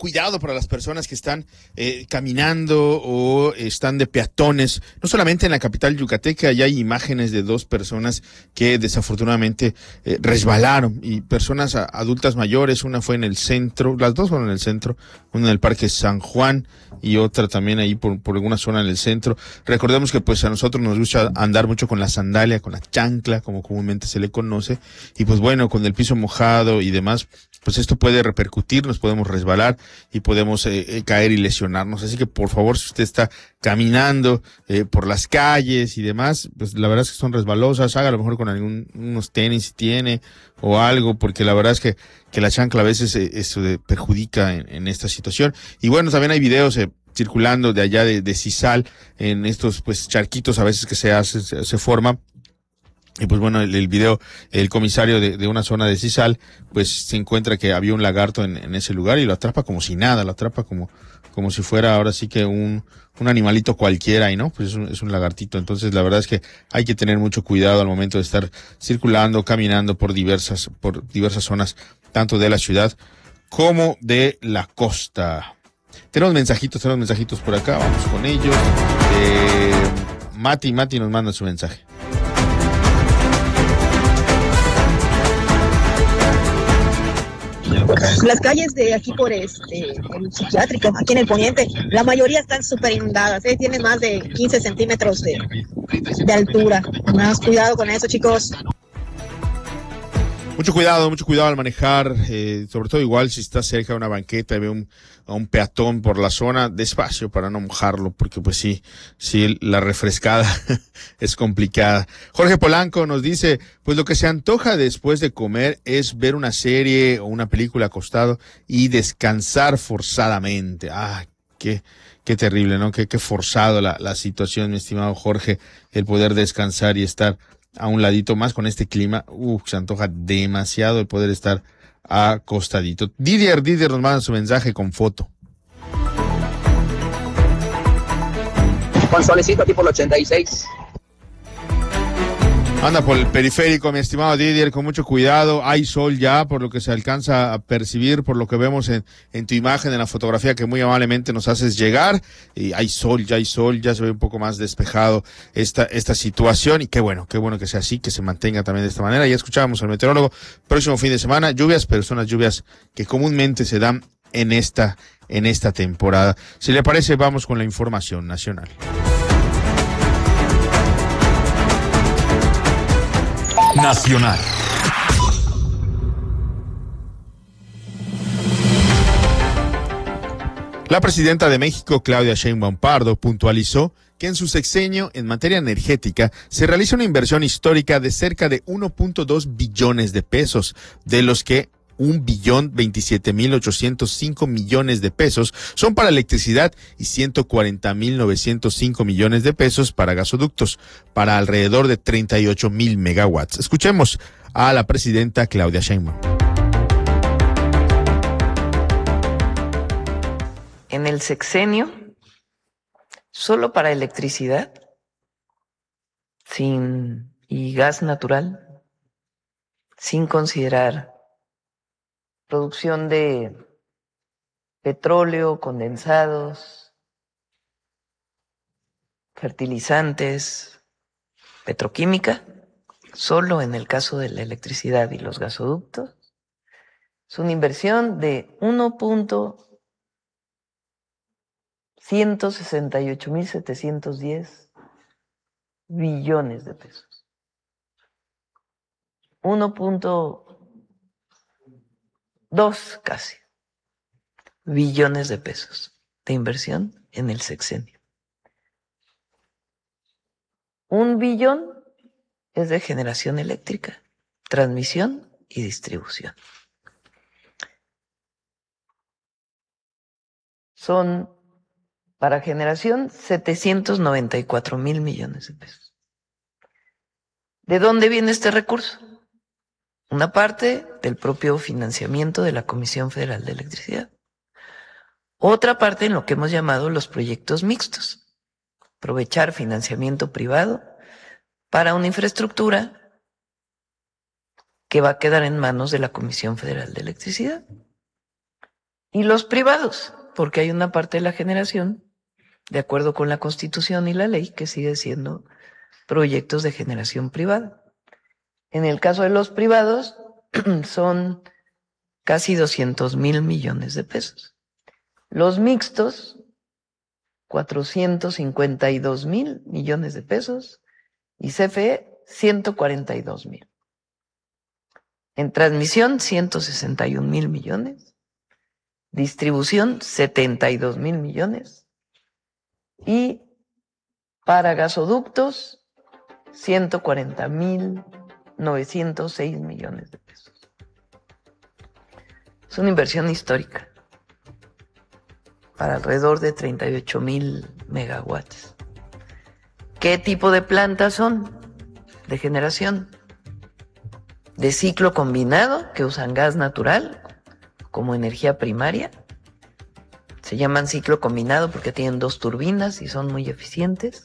cuidado para las personas que están caminando o están de peatones. No solamente en la capital yucateca, allá hay imágenes de dos personas que desafortunadamente resbalaron, y personas adultas mayores. Una fue en el centro, las dos fueron en el centro, una en el Parque San Juan y otra también ahí por alguna zona en el centro. Recordemos que pues a nosotros nos gusta andar mucho con la sandalia, con la chancla, como comúnmente se le conoce, y pues bueno, con el piso mojado y demás, pues esto puede repercutir, nos podemos resbalar y podemos caer y lesionarnos. Así que por favor, si usted está caminando por las calles y demás, pues la verdad es que son resbalosas, haga a lo mejor con unos tenis si tiene o algo, porque la verdad es que la chancla a veces perjudica en esta situación. Y bueno, también hay videos circulando de allá de Cizal, en estos pues charquitos a veces que se forma. Y pues bueno, el video, el comisario de una zona de Cizal, pues se encuentra que había un lagarto en ese lugar y lo atrapa como si nada, lo atrapa como si fuera ahora sí que un animalito cualquiera, y no, pues es un lagartito. Entonces la verdad es que hay que tener mucho cuidado al momento de estar circulando, caminando por diversas zonas, tanto de la ciudad como de la costa. Tenemos mensajitos por acá, vamos con ellos. Mati nos manda su mensaje. Las calles de aquí por el psiquiátrico, aquí en el poniente, la mayoría están súper inundadas, tienen más de 15 centímetros de altura. Más cuidado con eso, chicos. Mucho cuidado al manejar, sobre todo igual si está cerca de una banqueta y ve a un peatón por la zona, despacio para no mojarlo, porque pues sí, la refrescada es complicada. Jorge Polanco nos dice, pues lo que se antoja después de comer es ver una serie o una película acostado y descansar forzadamente. Ah, qué terrible, ¿no? Qué forzado la situación, mi estimado Jorge, el poder descansar y estar a un ladito más con este clima. Se antoja demasiado el poder estar acostadito. Didier nos manda su mensaje con foto. Con solecito aquí por el 86. Anda por el periférico, mi estimado Didier, con mucho cuidado. Hay sol ya, por lo que se alcanza a percibir, por lo que vemos en tu imagen, en la fotografía que muy amablemente nos haces llegar. Y hay sol, ya se ve un poco más despejado esta situación. Y qué bueno que sea así, que se mantenga también de esta manera. Ya escuchábamos al meteorólogo. Próximo fin de semana, lluvias, pero son las lluvias que comúnmente se dan en esta temporada. Si le parece, vamos con la información nacional. Nacional. La presidenta de México, Claudia Sheinbaum Pardo, puntualizó que en su sexenio en materia energética se realiza una inversión histórica de cerca de 1.2 billones de pesos, de los que 1.027.805 millones de pesos son para electricidad y 140.905 millones de pesos para gasoductos, para alrededor de 38.000 megawatts. Escuchemos a la presidenta Claudia Sheinbaum. En el sexenio, solo para electricidad y gas natural, sin considerar producción de petróleo, condensados, fertilizantes, petroquímica, solo en el caso de la electricidad y los gasoductos, es una inversión de 1.168.710 billones de pesos. 1.2 casi billones de pesos de inversión en el sexenio. 1 billón es de generación eléctrica, transmisión y distribución. Son para generación 794.000 millones de pesos. ¿De dónde viene este recurso? Una parte del propio financiamiento de la Comisión Federal de Electricidad. Otra parte en lo que hemos llamado los proyectos mixtos. Aprovechar financiamiento privado para una infraestructura que va a quedar en manos de la Comisión Federal de Electricidad. y los privados, porque hay una parte de la generación, de acuerdo con la Constitución y la ley, que sigue siendo proyectos de generación privada. En el caso de los privados, son casi 200,000 millones de pesos. Los mixtos, 452,000 millones de pesos, y CFE, 142,000. En transmisión, 161,000 millones. Distribución, 72,000 millones. Y para gasoductos, 140,906 millones de pesos. Es una inversión histórica para alrededor de 38,000 megawatts. ¿Qué tipo de plantas son? De generación. De ciclo combinado, que usan gas natural como energía primaria. Se llaman ciclo combinado porque tienen 2 turbinas y son muy eficientes.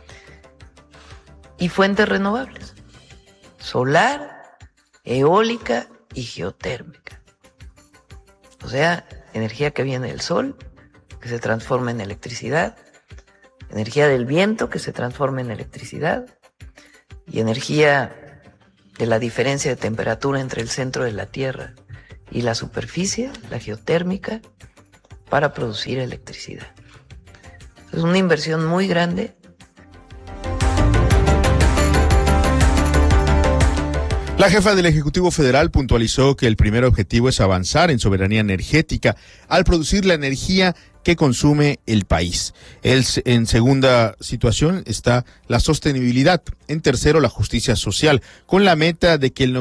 Y fuentes renovables: solar, eólica y geotérmica. O sea, energía que viene del sol, que se transforma en electricidad, energía del viento, que se transforma en electricidad, y energía de la diferencia de temperatura entre el centro de la Tierra y la superficie, la geotérmica, para producir electricidad. Es una inversión muy grande. La jefa del Ejecutivo Federal puntualizó que el primer objetivo es avanzar en soberanía energética al producir la energía que consume el país. En segunda situación está la sostenibilidad. En tercero, la justicia social, con la meta de que el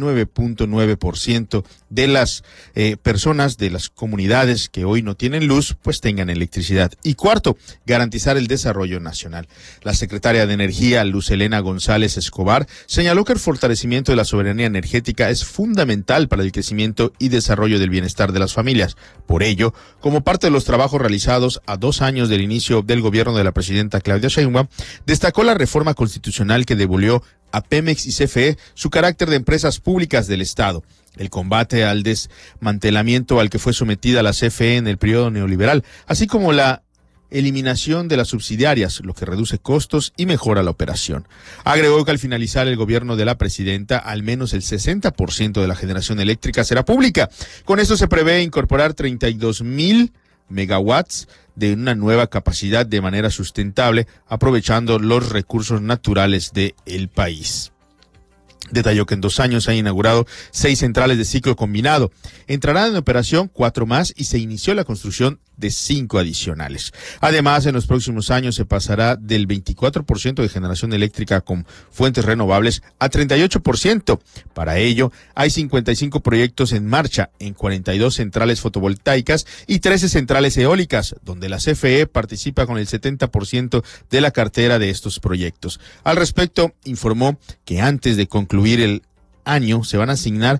99.9% de las personas, de las comunidades que hoy no tienen luz, pues tengan electricidad. Y cuarto, garantizar el desarrollo nacional. La secretaria de Energía, Luz Helena González Escobar, señaló que el fortalecimiento de la soberanía energética es fundamental para el crecimiento y desarrollo del bienestar de las familias. Por ello, como parte de los trabajos realizados a 2 años del inicio del gobierno de la presidenta Claudia Sheinbaum, destacó la reforma constitucional que devolvió a Pemex y CFE su carácter de empresas públicas del Estado, el combate al desmantelamiento al que fue sometida la CFE en el periodo neoliberal, así como la eliminación de las subsidiarias, lo que reduce costos y mejora la operación. Agregó que al finalizar el gobierno de la presidenta, al menos el 60% de la generación eléctrica será pública. Con esto se prevé incorporar 32,000 megawatts de una nueva capacidad de manera sustentable, aprovechando los recursos naturales del país. Detalló que en 2 años se han inaugurado 6 centrales de ciclo combinado. Entrarán en operación 4 más y se inició la construcción de 5 adicionales. Además, en los próximos años se pasará del 24% de generación eléctrica con fuentes renovables a 38%. Para ello, hay 55 proyectos en marcha en 42 centrales fotovoltaicas y 13 centrales eólicas, donde la CFE participa con el 70% de la cartera de estos proyectos. Al respecto, informó que antes de concluir el año se van a asignar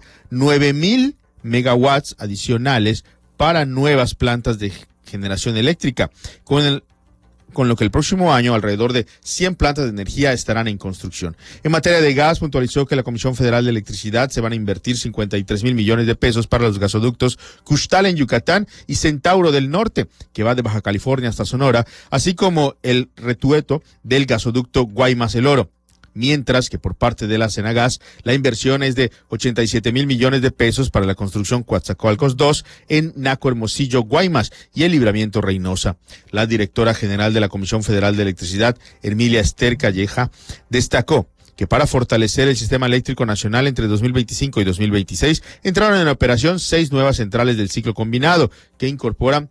9,000 megawatts adicionales para nuevas plantas de generación eléctrica, con lo que el próximo año alrededor de 100 plantas de energía estarán en construcción. En materia de gas, puntualizó que la Comisión Federal de Electricidad se van a invertir 53,000 millones de pesos para los gasoductos Cuxtala en Yucatán y Centauro del Norte, que va de Baja California hasta Sonora, así como el retueto del gasoducto Guaymas-El Oro. Mientras que por parte de la Senagas, la inversión es de 87,000 millones de pesos para la construcción Coatzacoalcos 2 en Naco Hermosillo, Guaymas y el Libramiento Reynosa. La directora general de la Comisión Federal de Electricidad, Emilia Esther Calleja, destacó que para fortalecer el sistema eléctrico nacional entre 2025 y 2026 entraron en operación 6 nuevas centrales del ciclo combinado que incorporan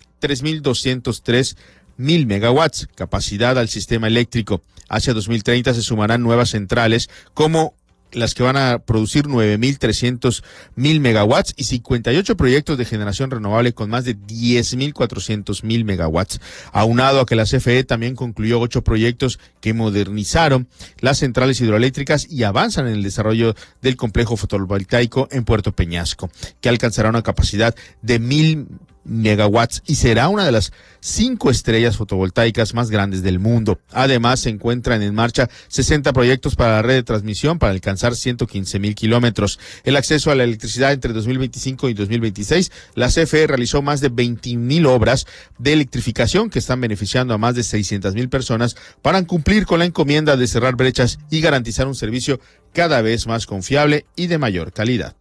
3,203,000 megawatts capacidad al sistema eléctrico. Hacia 2030 se sumarán nuevas centrales como las que van a producir 9,300,000 megawatts y 58 proyectos de generación renovable con más de 10,400,000 megawatts. Aunado a que la CFE también concluyó 8 proyectos que modernizaron las centrales hidroeléctricas y avanzan en el desarrollo del complejo fotovoltaico en Puerto Peñasco, que alcanzará una capacidad de 1,000 megawatts y será una de las 5 estrellas fotovoltaicas más grandes del mundo. Además, se encuentran en marcha 60 proyectos para la red de transmisión para alcanzar 115,000 kilómetros. El acceso a la electricidad entre 2025 y 2026, la CFE realizó más de 20,000 obras de electrificación que están beneficiando a más de 600,000 personas para cumplir con la encomienda de cerrar brechas y garantizar un servicio cada vez más confiable y de mayor calidad.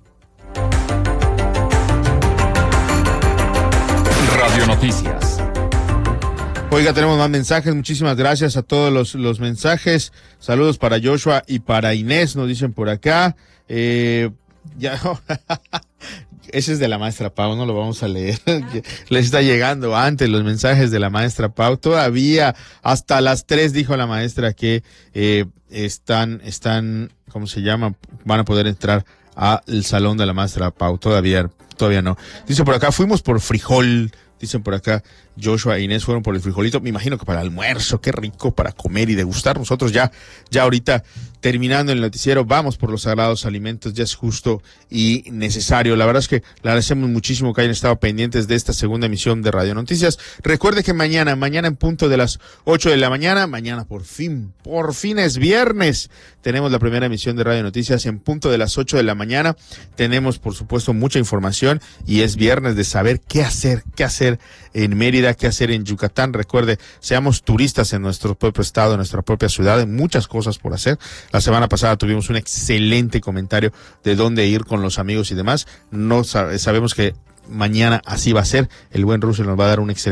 Radio Noticias. Oiga, tenemos más mensajes. Muchísimas gracias a todos los mensajes. Saludos para Joshua y para Inés, nos dicen por acá. Ya ese es de la maestra Pau, no lo vamos a leer. Les está llegando antes los mensajes de la maestra Pau. Todavía hasta las 3 dijo la maestra que están, ¿cómo se llama? Van a poder entrar al salón de la maestra Pau. Todavía no. Dice por acá, fuimos por frijol. Dicen por acá, Joshua e Inés fueron por el frijolito. Me imagino que para el almuerzo, qué rico para comer y degustar. Nosotros ya ahorita, terminando el noticiero, vamos por los sagrados alimentos. Ya es justo y necesario. La verdad es que le agradecemos muchísimo que hayan estado pendientes de esta segunda emisión de Radio Noticias. Recuerde que mañana en punto de las 8 de la mañana, mañana por fin es viernes. Tenemos la primera emisión de Radio Noticias en punto de las 8 de la mañana. Tenemos, por supuesto, mucha información y es viernes de saber qué hacer en Mérida, qué hacer en Yucatán. Recuerde, seamos turistas en nuestro propio estado, en nuestra propia ciudad, hay muchas cosas por hacer. La semana pasada tuvimos un excelente comentario de dónde ir con los amigos y demás. No sabemos que mañana así va a ser. El buen Russell nos va a dar un excelente